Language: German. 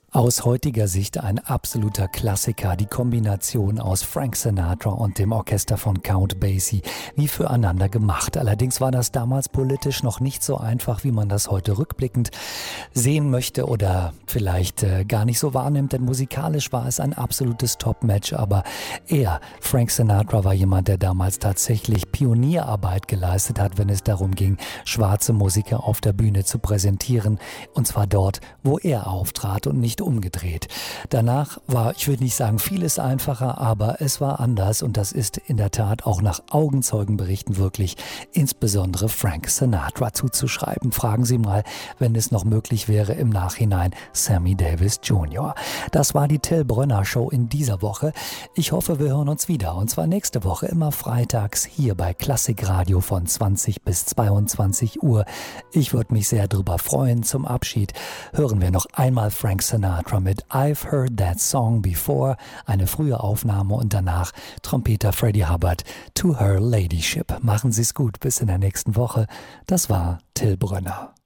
Aus heutiger Sicht ein absoluter Klassiker, die Kombination aus Frank Sinatra und dem Orchester von Count Basie, wie füreinander gemacht. Allerdings war das damals politisch noch nicht so einfach, wie man das heute rückblickend sehen möchte oder vielleicht gar nicht so wahrnimmt, denn musikalisch war es ein absolutes Top-Match, aber Frank Sinatra, war jemand, der damals tatsächlich Pionierarbeit geleistet hat, wenn es darum ging, schwarze Musiker auf der Bühne zu präsentieren, und zwar dort, wo er auftrat und nicht umgedreht. Danach war, ich würde nicht sagen vieles einfacher, aber es war anders, und das ist in der Tat auch nach Augenzeugenberichten wirklich insbesondere Frank Sinatra zuzuschreiben. Fragen Sie mal, wenn es noch möglich wäre, im Nachhinein Sammy Davis Jr. Das war die Till Brönner Show in dieser Woche. Ich hoffe, wir hören uns wieder, und zwar nächste Woche immer freitags hier bei Klassikradio von 20 bis 22 Uhr. Ich würde mich sehr darüber freuen. Zum Abschied hören wir noch einmal Frank Sinatra mit I've Heard That Song Before, eine frühe Aufnahme, und danach Trompeter Freddie Hubbard, To Her Ladyship. Machen Sie es gut, bis in der nächsten Woche. Das war Till Brönner.